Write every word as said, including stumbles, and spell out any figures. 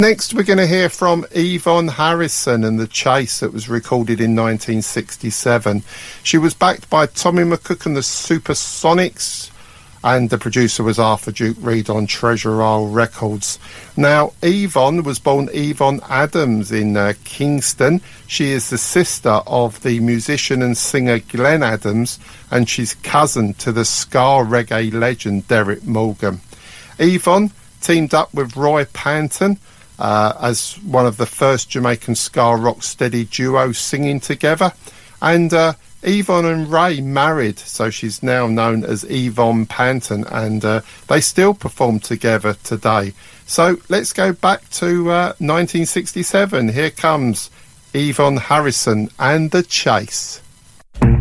Next, we're going to hear from Yvonne Harrison and The Chase, that was recorded in nineteen sixty-seven. She was backed by Tommy McCook and the Supersonics, and the producer was Arthur Duke Reid on Treasure Isle Records. Now, Yvonne was born Yvonne Adams in uh, Kingston. She is the sister of the musician and singer Glenn Adams, and she's cousin to the ska reggae legend Derek Morgan. Yvonne teamed up with Roy Panton uh, as one of the first Jamaican ska rock steady duos singing together, and uh, Yvonne and Ray married, so she's now known as Yvonne Panton, and uh, they still perform together today. So let's go back to uh, nineteen sixty-seven. Here comes Yvonne Harrison and The Chase.